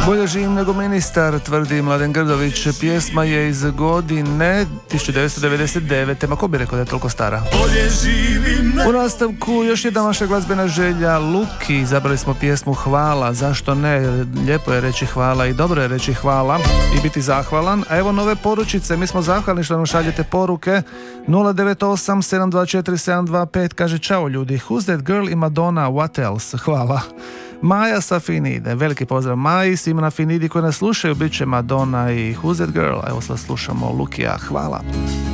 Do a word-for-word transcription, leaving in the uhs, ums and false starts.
Bolje živim nego ministar, tvrdi Mladen Grdović. Pjesma je iz godine tisuću devetsto devedeset devete. Ma ko bi rekao da je toliko stara? U nastavku još jedna vaša glazbena želja. Luki, izabrali smo pjesmu Hvala. Zašto ne? Lijepo je reći hvala i dobro je reći hvala i biti zahvalan. A evo nove poručice. Mi smo zahvalni što nam šaljete poruke. Nula devet osam sedam dva četiri sedam dva pet kaže: čao ljudi, Who's that girl i Madonna, what else? Hvala. Maja sa Finide, veliki pozdrav Maji, svima na Finidi koji nas slušaju, bit će Madonna i Who's that girl. Evo sad slušamo Lukija, hvala.